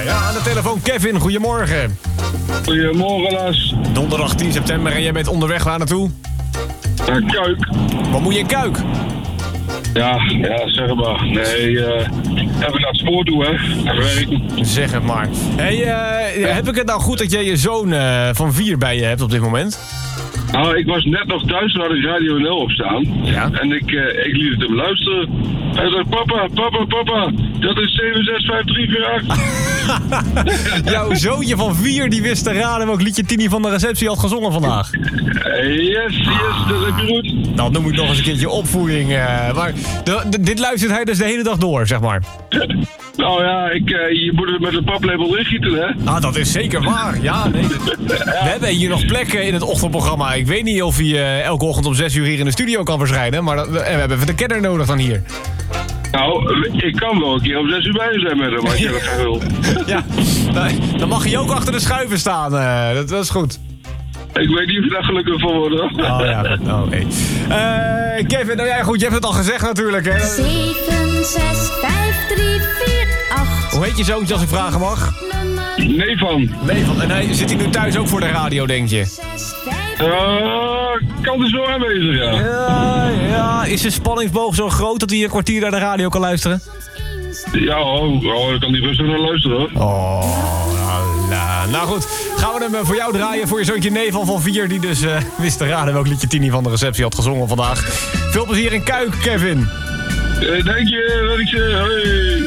Ja, aan de telefoon Kevin, goedemorgen. Goedemorgen, Lars. Donderdag 10 september en jij bent onderweg waar naartoe? Naar Kuik. Wat moet je in Kuik? Ja, zeg maar. Nee, even naar het spoor toe, hè. Even werken. Zeg het maar. Hey, heb ik het nou goed dat jij je zoon van 4 bij je hebt op dit moment? Nou, ik was net nog thuis, toen had ik Radio NL op staan. Ja. En ik liet het hem luisteren. Hij zei, papa, dat is 765348. Jouw zoontje van 4 die wist te raden welk liedje Tini van de receptie had gezongen vandaag. Yes, dat heb je goed. Dan noem ik nog eens een keertje opvoeding. Maar dit luistert hij dus de hele dag door, zeg maar. Nou ja, je moet het met een paplepel ingieten, hè. Ah, dat is zeker waar. Ja, nee. We hebben hier nog plekken in het ochtendprogramma. Ik weet niet of hij elke ochtend om 6 uur hier in de studio kan verschijnen. Maar we hebben even de kenner nodig dan hier. Nou, ik kan wel een keer om 6 uur bij je zijn met hem, als je dat graag wil. Ja, dan mag hij ook achter de schuiven staan. Dat is goed. Ik weet niet of je daar gelukkig van wordt, hoor. Oh ja, goed. Oh, oké. Kevin, nou ja, goed, je hebt het al gezegd natuurlijk, hè. 7, 6, 5, 3, 4, 8. Hoe heet je zoontje als ik vragen mag? Nee van. Nee, en zit hij nu thuis ook voor de radio, denk je? 6, 5. Kan er zo aanwezig, ja. Ja. Is de spanningsboog zo groot dat hij een kwartier naar de radio kan luisteren? Ja, dan kan hij rustig naar luisteren, hoor. Oh, nou goed. Gaan we hem voor jou draaien, voor je zoontje Nevan van 4... die dus wist te raden welk liedje Tini van de receptie had gezongen vandaag. Veel plezier in Kuik, Kevin. Dank je, wat ik zeg. Hoi.